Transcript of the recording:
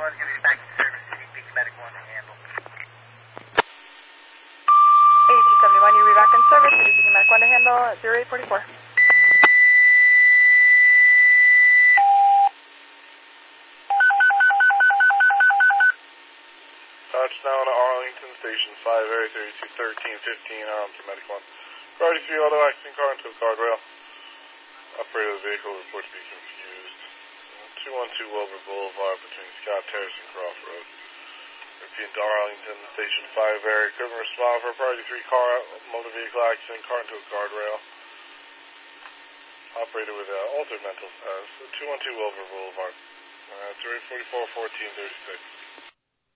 1 is going to be back in service. CDP Medic 1 to handle. AT-71, you'll be back in service. CDP Medic 1 to handle 0844. Touchdown to Arlington Station 5, Area 321315, to Medic 1. Priority 3 auto accident car into a guardrail. Operator of the vehicle reports to be confused. 212 Wilbur Boulevard between Scott Terrace and Croft Road. Repeat to Arlington Station 5 area. Equipment respond for a priority 3 car motor vehicle accident, car into a guardrail. Operator with altered mental status. 212 Wilbur Boulevard. 344 1436.